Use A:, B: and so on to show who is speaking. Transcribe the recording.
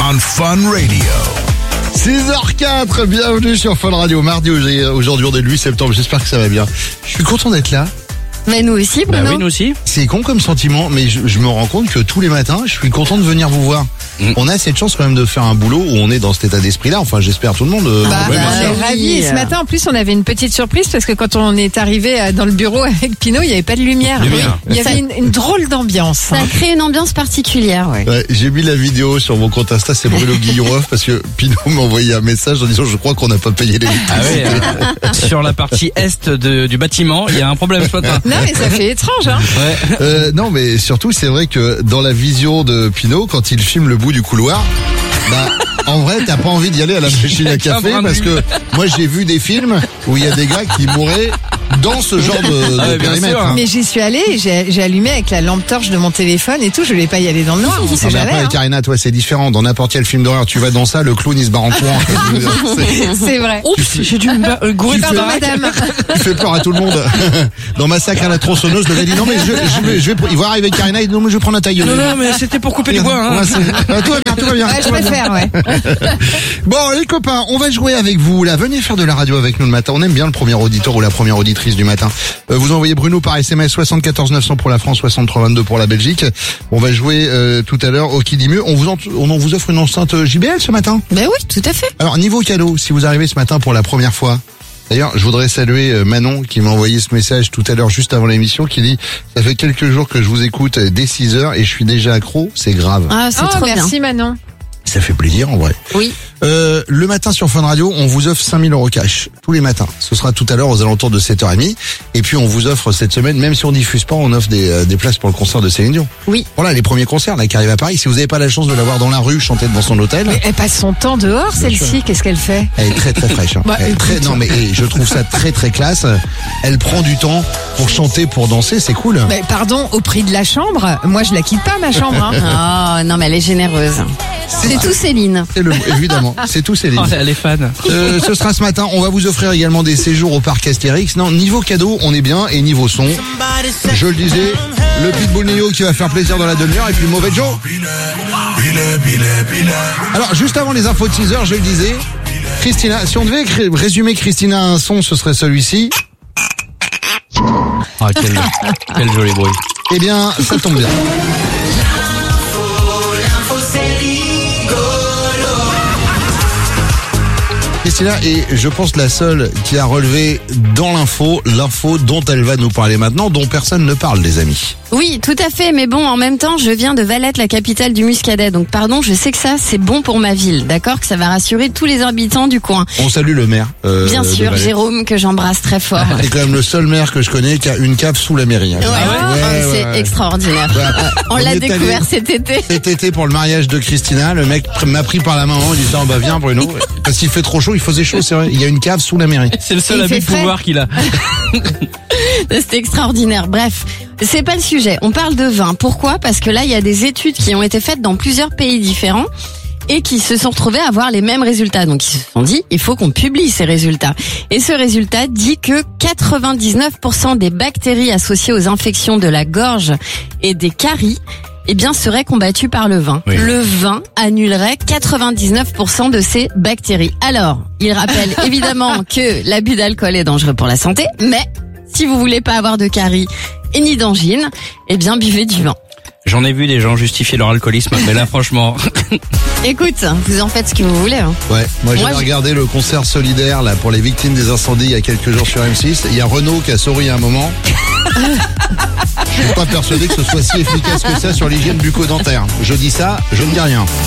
A: on Fun Radio.
B: 6h04, bienvenue sur Fun Radio. Mardi, aujourd'hui on est le 8 septembre, j'espère que ça va bien. Je suis content d'être là.
C: Mais nous aussi, Bruno.
D: Bah oui, nous aussi.
B: C'est con comme sentiment, mais je me rends compte que tous les matins, je suis content de venir vous voir. On a cette chance quand même de faire un boulot où on est dans cet état d'esprit-là. Enfin, j'espère tout le monde.
C: Ouais,
E: on est ravis. Et ce matin, en plus, on avait une petite surprise parce que quand on est arrivé dans le bureau avec Pinot, il n'y avait pas de lumière. Il y avait une drôle d'ambiance.
C: Ça crée une ambiance particulière, ouais.
B: Ouais, j'ai mis la vidéo sur mon compte Insta, c'est Bruno Guillon parce que Pinot m'a envoyé un message en disant je crois qu'on n'a pas payé les
D: Ah ouais, sur la partie est du bâtiment, il y a un problème ce matin.
E: Non, mais ça fait étrange, hein.
D: Ouais.
B: Non, mais surtout, c'est vrai que dans la vision de Pinot, quand il filme le bout du couloir, en vrai, t'as pas envie d'y aller à la machine à café parce que moi, j'ai vu des films où il y a des gars qui mouraient dans ce genre de
D: bien
B: périmètre.
D: sûr.
B: Hein.
E: Mais j'y suis allée, et j'ai allumé avec la lampe torche de mon téléphone et tout. Je voulais pas y aller dans le noir. On sait
B: Non, mais
E: jamais.
B: après,
E: Hein.
B: Karina, toi, c'est différent. Dans n'importe quel film d'horreur, tu vas dans ça, le clown, il se barre en courant.
E: C'est vrai.
D: Oups, j'ai dû me gourer
E: Pardon, madame.
B: Tu fais peur à tout le monde. Dans Massacre à la tronçonneuse, le gars dit non, mais je vais, il va arriver Karina, il dit non, mais je vais prendre un tailleur.
D: Non, mais c'était pour couper les bois, hein.
B: Ouais, tout va bien.
E: Ouais, je préfère, ouais.
B: Bon, les copains, on va jouer avec vous, là. Venez faire de la radio avec nous le matin. On aime bien le premier auditeur ou la première auditrice du matin. Vous envoyez Bruno par SMS 74 900 pour la France, 63 22 pour la Belgique. On va jouer tout à l'heure au Qui dit mieux. On vous offre une enceinte JBL ce matin.
C: Ben oui, tout à fait.
B: Alors, niveau cadeau, si vous arrivez ce matin pour la première fois, d'ailleurs, je voudrais saluer Manon qui m'a envoyé ce message tout à l'heure juste avant l'émission qui dit « Ça fait quelques jours que je vous écoute dès 6h et je suis déjà accro, c'est grave.
C: Ah, c'est
E: Oh,
C: trop bien.
E: merci Manon. »
B: Ça fait plaisir en vrai.
C: Oui.
B: Le matin sur Fun Radio, on vous offre 5000 € cash tous les matins. Ce sera tout à l'heure aux alentours de 7h30. Et puis on vous offre cette semaine, même si on diffuse pas, on offre des places pour le concert de Céline Dion.
C: Oui.
B: Voilà, les premiers concerts là qui arrivent à Paris. Si vous n'avez pas la chance de la voir dans la rue chanter devant son hôtel,
E: Mais elle passe son temps dehors, celle-ci. Qu'est-ce qu'elle fait?
B: elle est très très fraîche. Hein.
E: Bah,
B: Elle est très, non mais je trouve ça très très classe. Elle prend du temps pour chanter, pour danser, c'est cool.
E: Mais pardon, au prix de la chambre, moi je la quitte pas ma chambre. Hein.
C: Oh, non, mais elle est généreuse. C'est tout Céline.
B: C'est évidemment, c'est tout Céline.
D: Oh, elle est fan.
B: Ce sera ce matin. On va vous offrir également des séjours au parc Astérix. Non, niveau cadeau, on est bien. Et niveau son, je le disais, le Pitbull Neo qui va faire plaisir dans la demi-heure. Et puis Mauvais Joe. Alors, juste avant les infos de 6h, je le disais, Christina, si on devait résumer Christina à un son, ce serait celui-ci.
D: Ah, quel joli bruit.
B: Eh bien, ça tombe bien. Christina est, je pense, la seule qui a relevé dans l'info dont elle va nous parler maintenant, dont personne ne parle, les amis.
C: Oui, tout à fait. Mais bon, en même temps, je viens de Valette, la capitale du Muscadet. Donc, pardon, je sais que ça, c'est bon pour ma ville. D'accord? Que ça va rassurer tous les habitants du coin.
B: On salue le maire.
C: Bien
B: de
C: sûr,
B: Valette.
C: Jérôme, que j'embrasse très fort.
B: C'est quand même le seul maire que je connais qui a une cave sous la mairie. Hein.
C: C'est extraordinaire.
B: Ouais.
C: On l'a
B: est
C: découvert
B: allé
C: cet été.
B: cet été pour le mariage de Christina. Le mec m'a pris par la main en disant bah viens Bruno. Parce qu'il fait trop chaud, il faisait chaud, c'est vrai. Il y a une cave sous la mairie.
D: C'est le seul
C: Il
D: abus
C: fait
D: de
C: frais.
D: pouvoir qu'il a.
C: C'est extraordinaire. Bref, c'est pas le sujet. On parle de vin. Pourquoi? Parce que là, il y a des études qui ont été faites dans plusieurs pays différents et qui se sont retrouvés à avoir les mêmes résultats. Donc, ils se sont dit, il faut qu'on publie ces résultats. Et ce résultat dit que 99% des bactéries associées aux infections de la gorge et des caries eh bien, serait combattu par le vin.
D: Oui.
C: Le vin annulerait 99% de ces bactéries. Alors, il rappelle évidemment que l'abus d'alcool est dangereux pour la santé, mais si vous voulez pas avoir de caries et ni d'angine, eh bien, buvez du vin.
D: J'en ai vu des gens justifier leur alcoolisme, mais là, franchement.
C: Écoute, vous en faites ce que vous voulez. Hein.
B: Ouais, moi j'ai
C: Moi,
B: regardé le concert solidaire là pour les victimes des incendies il y a quelques jours sur M6. Il y a Renaud qui a souri à un moment. Je suis pas persuadé que ce soit si efficace que ça sur l'hygiène bucco-dentaire. Je dis ça, je ne dis rien.